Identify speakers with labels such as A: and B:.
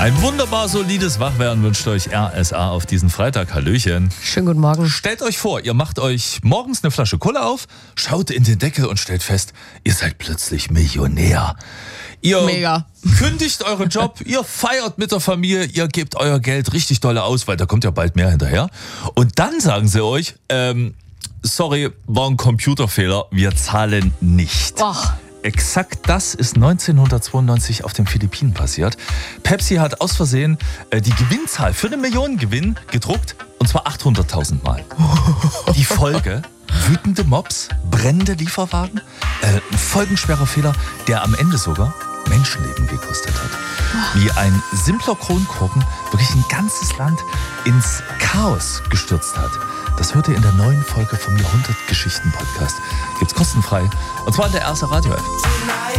A: Ein wunderbar solides Wachwerden wünscht euch RSA auf diesen Freitag. Hallöchen.
B: Schönen guten Morgen.
A: Stellt euch vor, ihr macht euch morgens eine Flasche Cola auf, schaut in den Deckel und stellt fest, ihr seid plötzlich Millionär. Ihr
B: Mega.
A: kündigt euren Job, ihr feiert mit der Familie, ihr gebt euer Geld richtig doll aus, weil da kommt ja bald mehr hinterher. Und dann sagen sie euch, sorry, war ein Computerfehler, wir zahlen nicht.
B: Och.
A: Exakt das ist 1992 auf den Philippinen passiert. Pepsi hat aus Versehen die Gewinnzahl für 1 Million Gewinn gedruckt, und zwar 800.000 Mal. Die Folge: wütende Mobs, brennende Lieferwagen, ein folgenschwerer Fehler, der am Ende sogar Menschenleben gekostet hat. Wie ein simpler Kronkorken wirklich ein ganzes Land ins Chaos gestürzt hat. Das hört ihr in der neuen Folge vom Jahrhundertgeschichten-Podcast. Gibt's kostenfrei. Und zwar in der RSA Radio App.